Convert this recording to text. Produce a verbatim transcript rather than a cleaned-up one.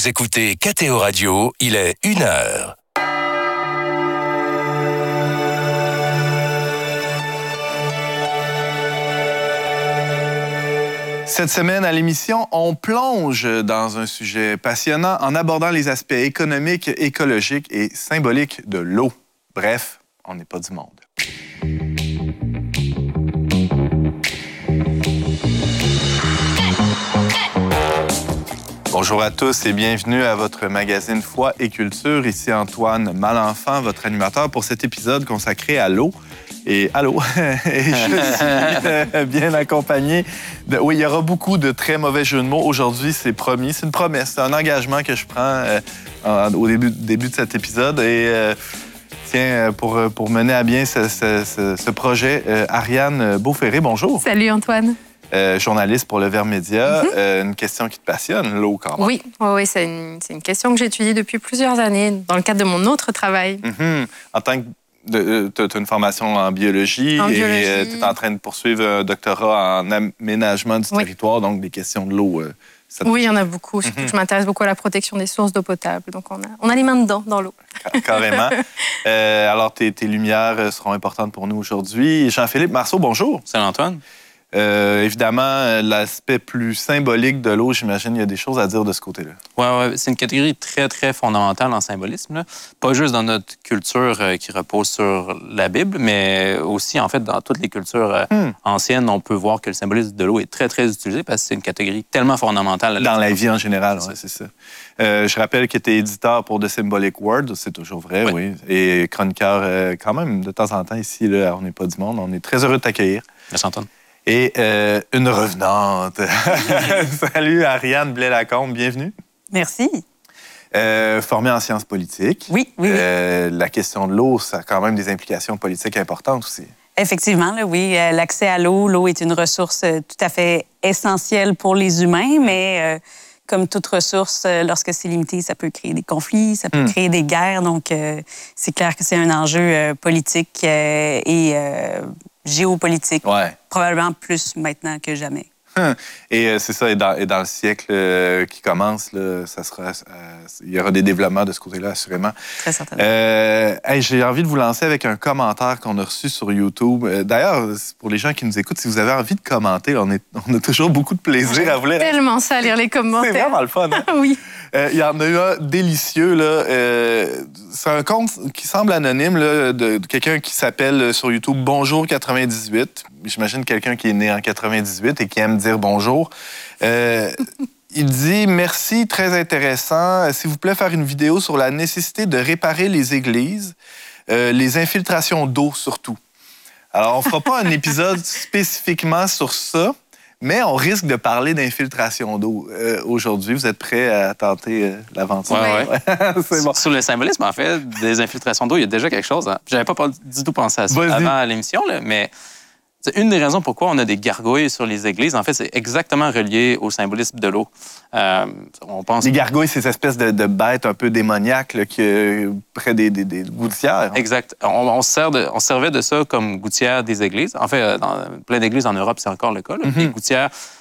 Vous écoutez K T O Radio, il est une heure. Cette semaine à l'émission, on plonge dans un sujet passionnant en abordant les aspects économiques, écologiques et symboliques de l'eau. Bref, on n'est pas du monde. Bonjour à tous et bienvenue à votre magazine Foi et Culture. Ici Antoine Malenfant, votre animateur pour cet épisode consacré à l'eau. Et allô, et je suis bien accompagné. De... Oui, il y aura beaucoup de très mauvais jeux de mots. Aujourd'hui, c'est promis, c'est une promesse, c'est un engagement que je prends euh, en, au début, début de cet épisode. Et euh, tiens, pour, pour mener à bien ce, ce, ce, ce projet, euh, Ariane Beauferré, bonjour. Salut Antoine. Euh, journaliste pour Le Verbe Média, mm-hmm. euh, une question qui te passionne, l'eau quand même. Oui, oui, oui c'est une, c'est une question que j'étudie depuis plusieurs années dans le cadre de mon autre travail. Mm-hmm. En tant que tu as une formation en biologie en et biologie. tu es en train de poursuivre un doctorat en aménagement du oui. territoire, donc des questions de l'eau. Euh, oui, il y en a beaucoup. Mm-hmm. Je m'intéresse beaucoup à la protection des sources d'eau potable, donc on a, on a les mains dedans, dans l'eau. Carrément. euh, alors, tes, tes lumières seront importantes pour nous aujourd'hui. Jean-Philippe Marceau, bonjour. Salut Antoine. Euh, évidemment, l'aspect plus symbolique de l'eau, j'imagine, il y a des choses à dire de ce côté-là. Oui, ouais, c'est une catégorie très, très fondamentale en symbolisme. Là. Pas juste dans notre culture euh, qui repose sur la Bible, mais aussi, en fait, dans toutes les cultures euh, hmm. anciennes, on peut voir que le symbolisme de l'eau est très, très utilisé parce que c'est une catégorie tellement fondamentale. Dans la vie en général, oui, c'est ça. Euh, je rappelle que tu es éditeur pour The Symbolic World, c'est toujours vrai, oui. oui. Et chroniqueur, euh, quand même, de temps en temps, ici, là, on n'est pas du monde. On est très heureux de t'accueillir. Merci Antoine. Et euh, une revenante. Salut, Ariane Blais-Lacombe, bienvenue. Merci. Euh, formée en sciences politiques. Oui, oui, euh, oui. La question de l'eau, ça a quand même des implications politiques importantes aussi. Effectivement, là, oui. L'accès à l'eau, l'eau est une ressource tout à fait essentielle pour les humains, mais euh, comme toute ressource, lorsque c'est limité, ça peut créer des conflits, ça peut mm. créer des guerres. Donc, euh, c'est clair que c'est un enjeu euh, politique euh, et euh, géopolitique, ouais. probablement plus maintenant que jamais. Et euh, c'est ça, et dans, et dans le siècle euh, qui commence, là, ça sera, euh, il y aura des développements de ce côté-là, assurément. Très certainement. Euh, hey, j'ai envie de vous lancer avec un commentaire qu'on a reçu sur YouTube. Euh, d'ailleurs, pour les gens qui nous écoutent, si vous avez envie de commenter, on, est, on a toujours beaucoup de plaisir à vous lire. Tellement ça, à lire les commentaires. C'est vraiment le fun. Hein? Oui. Euh, il y en a eu un délicieux. Là. Euh, c'est un compte qui semble anonyme, là, de, de quelqu'un qui s'appelle sur YouTube Bonjour quatre-vingt-dix-huit. J'imagine quelqu'un qui est né en quatre-vingt-dix-huit et qui aime dire bonjour. Euh, il dit « Merci, très intéressant. S'il vous plaît, faire une vidéo sur la nécessité de réparer les églises, euh, les infiltrations d'eau surtout. » Alors, on ne fera pas un épisode spécifiquement sur ça, mais on risque de parler d'infiltration d'eau euh, aujourd'hui. Vous êtes prêts à tenter euh, l'aventure? Oui, oui. C'est bon. Sur le symbolisme, en fait, des infiltrations d'eau, il y a déjà quelque chose. Hein. J'avais pas du tout pensé à ça Vas-y. avant l'émission, là, mais c'est une des raisons pourquoi on a des gargouilles sur les églises. En fait, c'est exactement relié au symbolisme de l'eau. Euh, on pense... Les gargouilles, c'est ces espèces de, de bêtes un peu démoniaques là, qui, euh, près des, des, des gouttières. Hein? Exact. On, on, sert de, on servait de ça comme gouttière des églises. En fait, dans plein d'églises en Europe, c'est encore le cas. Là. Mm-hmm. Les gouttières